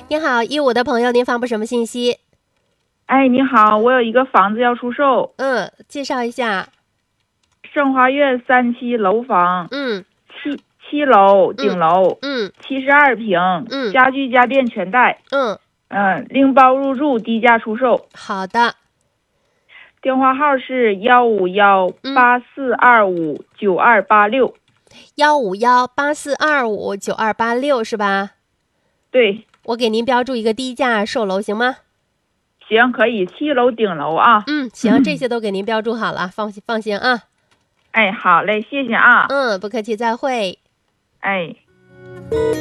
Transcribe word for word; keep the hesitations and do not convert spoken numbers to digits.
你好，一五的朋友，您发布什么信息？ 哎，你好，我有一个房子要出售， 嗯，介绍一下。 盛华苑三期楼房， 嗯七七楼顶楼， 嗯七十二平， 嗯家具家电全带， 嗯， 嗯，另包入住，低价出售。 好的。 电话号是幺五幺八四二五九二八六， 幺五幺八四二五九二八六是吧？ 对， 我给您标注一个低价售楼，行吗？ 行，可以，七楼顶楼啊。 嗯，行，这些都给您标注好了，放心放心啊。 哎，好嘞，谢谢啊。 嗯，不客气，再会。 哎。